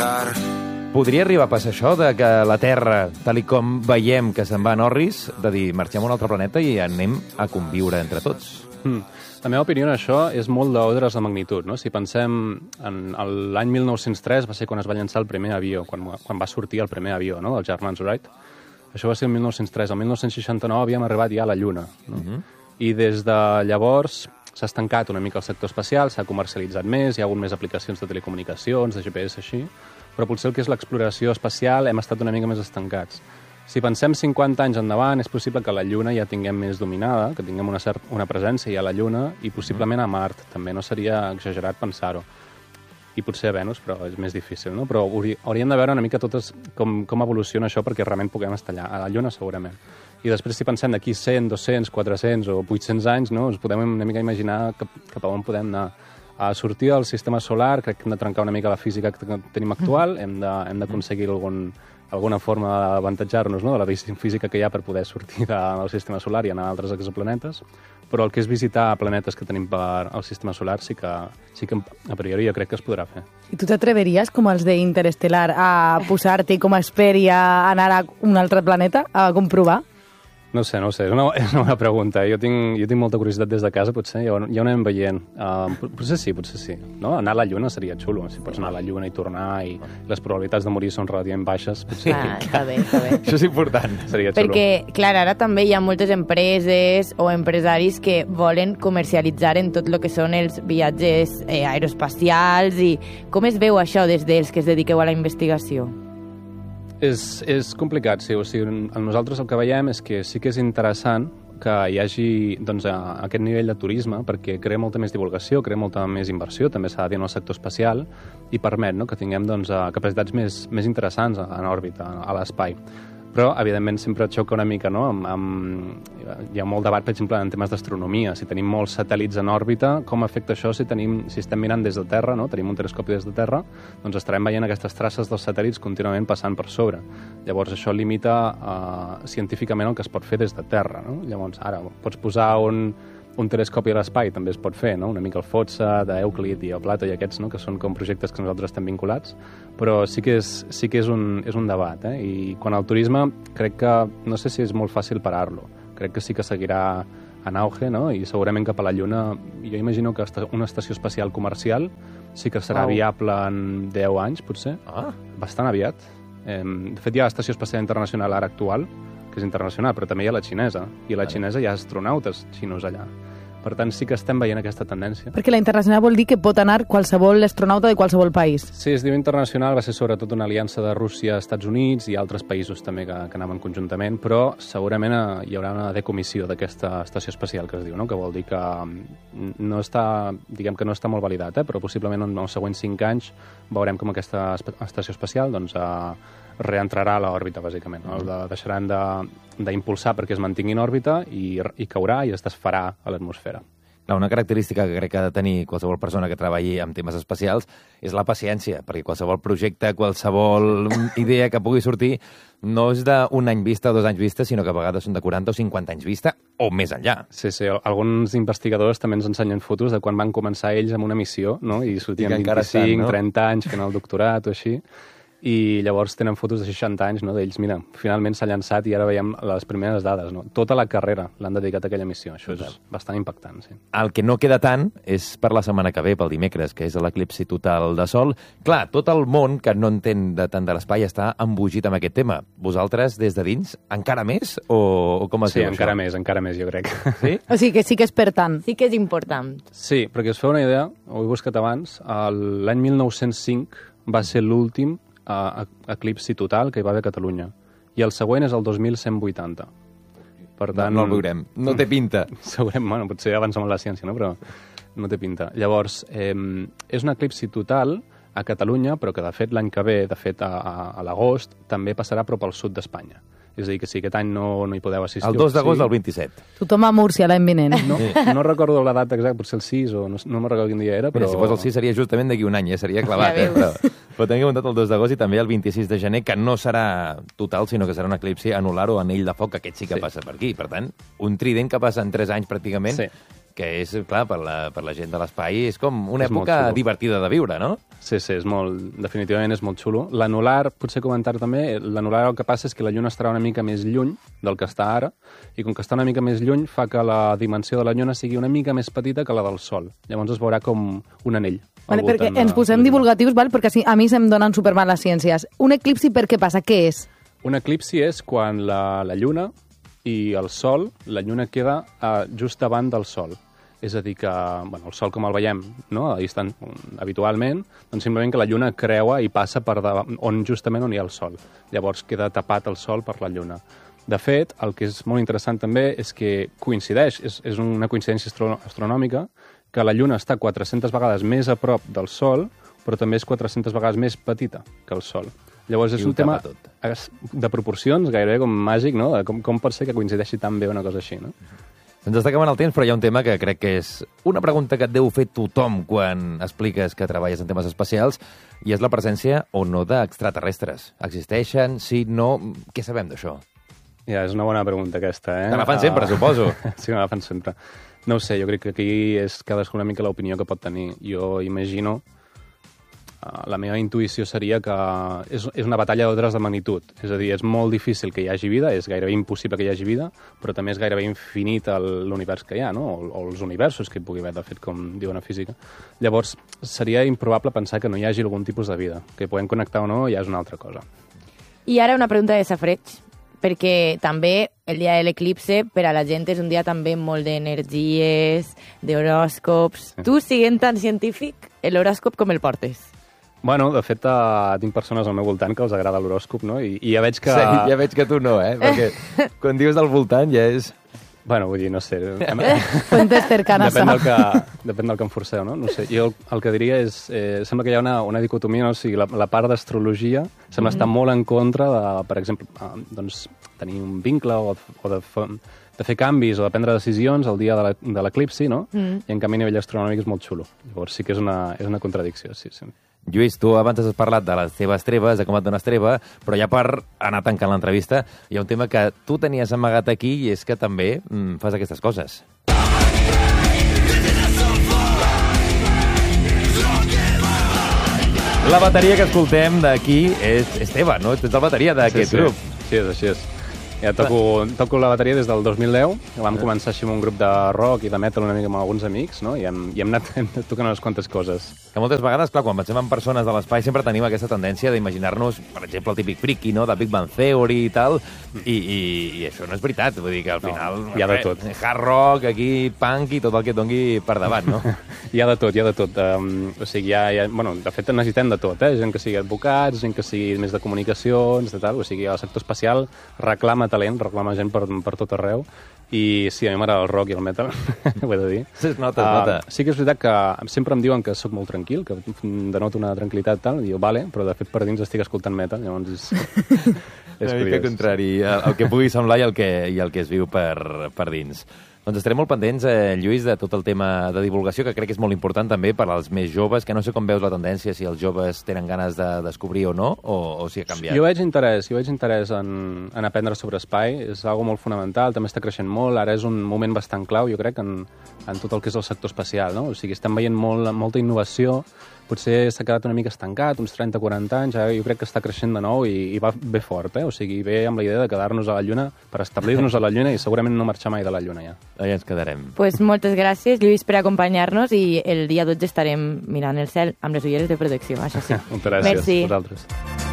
estar. Podria arribar a passar això, de que la Terra, tal i com veiem que se'n va a Norris, de dir, marxem a un altre planeta i anem a conviure entre tots? La meva opinió en això és molt d'ordres de magnitud. No? Si pensem en l'any 1903 va ser quan es va llançar el primer avió, quan va sortir el primer avió, no? dels germans Wright. Això va ser el 1903. El 1969 havíem arribat ja a la Lluna. No? I des de llavors s'ha estancat una mica el sector espacial, s'ha comercialitzat més, hi ha hagut més aplicacions de telecomunicacions, de GPS, així, però potser el que és l'exploració espacial hem estat una mica més estancats. Si pensem 50 anys endavant, és possible que la Lluna ja tinguem més dominada, que tinguem una presència ja a la Lluna, i possiblement a Mart, també no seria exagerat pensar-ho. I potser a Venus, però és més difícil, no? Però hauríem de veure una mica totes com evoluciona això perquè realment puguem estar allà, a la Lluna segurament. I després, si pensem d'aquí 100, 200, 400 o 800 anys, no? Ens podem una mica imaginar cap a on podem anar. A sortir del sistema solar, crec que hem de trencar una mica la física que tenim actual, hem d'aconseguir alguna forma d'avantatjar-nos, no? de la física que hi ha per poder sortir del sistema solar i anar a altres exoplanetes, però el que és visitar planetes que tenim per al sistema solar sí que a priori jo crec que es podrà fer. I tu t'atreveries, com els d'Interestelar, a posar-te com a expert i a anar a un altre planeta a comprovar? No sé, és una bona pregunta. Jo tinc molta curiositat des de casa, potser, ja ho anem veient. Potser sí. No? Anar a la Lluna seria xulo, si pots anar a la Lluna i tornar, i les probabilitats de morir són relativament baixes. Potser. Està bé. Això és important. Seria xulo. Perquè, clar, ara també hi ha moltes empreses o empresaris que volen comercialitzar en tot el que són els viatges aeroespacials i com es veu això des dels que es dediqueu a la investigació? És complicat, sí. O sigui, nosaltres el que veiem és que sí que és interessant que hi hagi doncs, aquest nivell de turisme perquè crea molta més divulgació, crea molta més inversió, també s'ha de dir en el sector espacial, i permet que tinguem doncs, capacitats més interessants en òrbita, a l'espai. Però, evidentment, sempre xoca una mica, no? Hi ha molt debat, per exemple, en temes d'astronomia. Si tenim molts satèl·lits en òrbita, com afecta això si estem mirant des de Terra, no? Tenim un telescopi des de Terra, doncs estarem veient aquestes traces dels satèl·lits contínuament passant per sobre. Llavors, això limita científicament el que es pot fer des de Terra, no? Llavors, ara, pots posar un telescopi a l'espai, també es pot fer, no? Una mica el FOTSA, d'Euclid i el Plato i aquests, no? Que són com projectes que nosaltres estem vinculats, però sí que és un debat, I quan el turisme, crec que, no sé si és molt fàcil parar-lo, crec que sí que seguirà en auge, no? I segurament cap a la Lluna, jo imagino que una estació espacial comercial sí que serà viable en 10 anys, potser, bastant aviat. De fet, hi ha l'Estació Espacial Internacional ara actual, que és internacional, però també hi ha la xinesa, i la xinesa hi ha astronautes xinos allà. Per tant, sí que estem veient aquesta tendència. Perquè la internacional vol dir que pot anar qualsevol astronauta de qualsevol país. Sí, es diu internacional, va ser sobretot una aliança de Rússia, Estats Units i altres països també que anaven conjuntament, però segurament hi haurà una decomissió d'aquesta estació espacial que es diu, no? Que vol dir que no està, diguem que no està molt validat, però possiblement en els següents 5 anys veurem com aquesta estació espacial doncs, reentrarà a l'òrbita, bàsicament. No? Deixaran d'impulsar perquè es mantingui en òrbita i caurà i es desfarà a l'atmosfera. Una característica que crec que ha de tenir qualsevol persona que treballi amb temes espacials és la paciència, perquè qualsevol projecte, qualsevol idea que pugui sortir no és d'un any vista o 2 anys vista, sinó que a vegades són de 40 o 50 anys vista o més enllà. Sí, alguns investigadors també ens ensenyen fotos de quan van començar ells amb una missió, no? I sortien 25, 30 anys fent el doctorat o així. I llavors tenen fotos de 60 anys, no? D'ells, mira, finalment s'ha llançat i ara veiem les primeres dades, no? Tota la carrera l'han dedicat a aquella missió. Això és bastant impactant, sí. El que no queda tant és per la setmana que ve, pel dimecres, que és l'eclipsi total de Sol. Clar, tot el món que no entén tant de l'espai està embogit amb aquest tema. Vosaltres, des de dins, encara més? O com es diu això? Sí, encara més, jo crec. Sí? O sigui que sí que és per tant. Sí que és important. Sí, perquè us feu una idea, ho he buscat abans, l'any 1905 va ser l'últim eclipsi total que hi va haver a Catalunya. I el següent és el 2180. Per tant, no el veurem. No té pinta. Segurament, potser avancem en la ciència, no? Però no té pinta. Llavors, és un eclipsi total a Catalunya, però que de fet l'any que ve, de fet a l'agost, també passarà prop al sud d'Espanya. És a dir, que si aquest any no hi podeu assistir... El 2 d'agost del 27. Tothom a Múrcia l'any vinent. No recordo la data exacta, potser el 6 o no me'n recordo quin dia era, però... Si fos el 6 seria justament d'aquí un any, seria clavat. Però tenim apuntat el 2 d'agost i també el 26 de gener, que no serà total, sinó que serà un eclipsi anular o anell de foc, que aquest sí que passa per aquí. Per tant, un trident que passa en 3 anys pràcticament, que és, clar, per la gent de l'espai, és com una És molt època xulo. divertida de viure, no? Sí, definitivament és molt xulo. L'anular, potser comentar també, l'anular el que passa és que la Lluna estarà una mica més lluny del que està ara, i com que està una mica més lluny fa que la dimensió de la Lluna sigui una mica més petita que la del Sol. Llavors es veurà com un anell. Vale, perquè ens posem divulgatius, val? Perquè a mi se'm donen supermal les ciències. Un eclipsi per què passa? Què és? Un eclipsi és quan la Lluna i el Sol, la Lluna queda just davant del Sol. És a dir que bueno, el Sol com el veiem no? Habitualment, doncs simplement que la Lluna creua i passa per justament on hi ha el Sol. Llavors queda tapat el Sol per la Lluna. De fet, el que és molt interessant també és que coincideix, és una coincidència astronòmica, que la Lluna està 400 vegades més a prop del Sol, però també és 400 vegades més petita que el Sol. Llavors és un tema de proporcions gairebé com màgic, no? Com pot ser que coincideixi tan bé una cosa així, no? Ens està acabant el temps, però hi ha un tema que crec que és una pregunta que et deu fer tothom quan expliques que treballes en temes espacials, i és la presència o no d'extraterrestres. Existeixen? Sí? No? Què sabem d'això? Ja, és una bona pregunta aquesta, Te la fan sempre, suposo. Sí, me la fan sempre. No ho sé, jo crec que aquí és cadascú una mica l'opinió que pot tenir. Jo imagino... la meva intuïció seria que és una batalla d'ordres de magnitud. És a dir, és molt difícil que hi hagi vida, és gairebé impossible que hi hagi vida, però també és gairebé infinit l'univers que hi ha, no? O els universos que hi pugui haver, de fet, com diuen a física. Llavors, seria improbable pensar que no hi hagi algun tipus de vida. Que puguem connectar o no ja és una altra cosa. I ara una pregunta de safreig, perquè també el dia de l'eclipse per a la gent és un dia també molt d'energies, d'horòscops. Tu, siguent tan científic, l'horòscop com el portes? Bueno, de fet, tinc persones al meu voltant que els agrada l'horòscop, no? I ja veig que... Sí, ja veig que tu no, Perquè quan dius del voltant ja és... Bueno, vull dir, no sé... Fuentes cercanes. Depèn del que em forceu, no? No sé, jo el que diria és... sembla que hi ha una dicotomia, no? O sigui, la part d'astrologia sembla estar molt en contra de, per exemple, doncs, tenir un vincle o de fer canvis o de prendre decisions el dia de l'eclipsi, no? I en canvi a nivell astronòmic és molt xulo. Llavors sí que és una contradicció, sí. Lluís, tu abans has parlat de les teves treves, de com et dones treva, però ja per anar tancant l'entrevista, hi ha un tema que tu tenies amagat aquí i és que també fas aquestes coses. La bateria que escoltem d'aquí és teva, no? Tu ets el bateria d'aquest grup. Sí, així és. Ja toco la bateria des del 2010, que vam començar així amb un grup de rock i de metal una mica amb alguns amics, no? I hem anat tocant unes quantes coses. Que moltes vegades, clar, quan pensem en persones de l'espai sempre tenim aquesta tendència d'imaginar-nos, per exemple, el típic friki, no?, de Big Bang Theory i tal, i això no és veritat, vull dir que al final... Hi ha de tot. Hard rock, aquí, punk i tot el que et dongui per davant, no? Hi ha de tot. O sigui, bueno, de fet necessitem de tot, gent que sigui advocats, gent que sigui més de comunicacions, de tal, o sigui, el sector espacial reclama talent, reclama gent per tot arreu, i sí, a mi m'agrada el rock i el metal, ho he de dir. Es nota. Sí que és veritat que sempre em diuen que sóc molt tranquil, que denoto una tranquil·litat tal, i jo, vale, però de fet per dins estic escoltant metal, llavors és una mica contrari, el que pugui semblar i el que es viu per dins. Doncs estarem molt pendents, Lluís, de tot el tema de divulgació, que crec que és molt important també per als més joves, que no sé com veus la tendència, si els joves tenen ganes de descobrir o no, o si ha canviat. Jo veig interès en aprendre sobre espai, és algo molt fonamental, també està creixent molt, ara és un moment bastant clau, jo crec, en tot el que és el sector espacial, no? O sigui, estem veient molta innovació, potser s'ha quedat una mica estancat, uns 30-40 anys, jo crec que està creixent de nou i va bé fort, O sigui, ve amb la idea de quedar-nos a la Lluna, per establir-nos a la Lluna i segurament no marxar mai de la Lluna, ja. Allà ens quedarem. Pues moltes gràcies, Lluís, per acompanyar-nos i el dia 12 estarem mirant el cel amb les ulleres de protecció, això sí. Moltes gràcies. Merci. Vosaltres.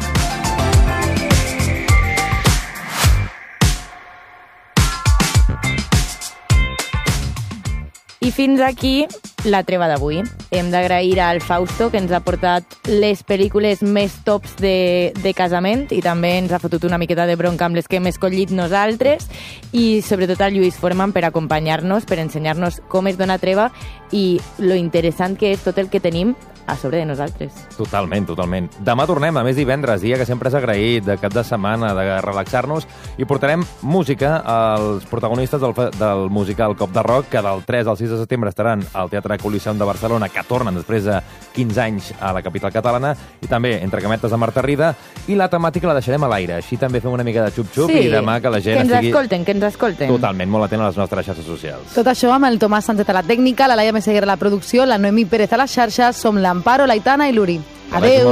I fins aquí la treva d'avui. Hem d'agrair al Fausto, que ens ha portat les pel·lícules més tops de casament i també ens ha fotut una miqueta de bronca amb les que hem escollit nosaltres, i sobretot al Lluís Forman per acompanyar-nos, per ensenyar-nos com es dona treva i lo interessant que és tot el que tenim a sobre de nosaltres. Totalment, totalment. Demà tornem, a més divendres, dia que sempre és agraït, de cap de setmana, de relaxar-nos, i portarem música als protagonistes del musical Cop de Rock, que del 3 al 6 de setembre estaran al Teatre Coliseum de Barcelona, que tornen després de 15 anys a la capital catalana, i també Entre cametes de Marta Rida, i la temàtica la deixarem a l'aire. Així també fem una mica de xup-xup, i demà que la gent estigui... Que ens escolten. Totalment, molt atent a les nostres xarxes socials. Tot això amb el Tomàs Sánchez a la tècnica, la Laia Meseguer a la producció, la Noemi Pérez a les xarxes, som l'Amparo, l'Aitana i l'Uri. Adéu!